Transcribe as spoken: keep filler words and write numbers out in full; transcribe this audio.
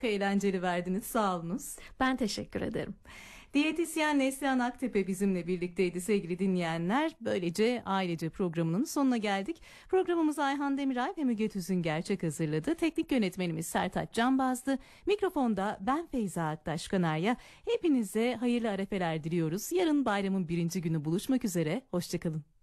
Eğlenceli verdiniz, sağ olunuz. Ben teşekkür ederim. Diyetisyen Neslihan Aktepe bizimle birlikteydi sevgili dinleyenler. Böylece ailece programının sonuna geldik. Programımızı Ayhan Demiray ve Müge Tüzün Gerçek hazırladı. Teknik yönetmenimiz Sertaç Canbaz'dı. Mikrofonda ben Feyza Aktaş Kanarya. Hepinize hayırlı arefeler diliyoruz. Yarın bayramın birinci günü buluşmak üzere. Hoşçakalın.